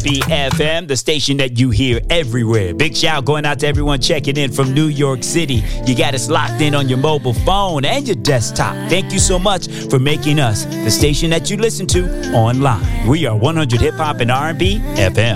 R&B FM, the station that you hear everywhere. Big shout going out to everyone checking in from New York City. You got us locked in on your mobile phone and your desktop. Thank you so much for making us the station that you listen to online. We are 100 Hip Hop and R&B FM.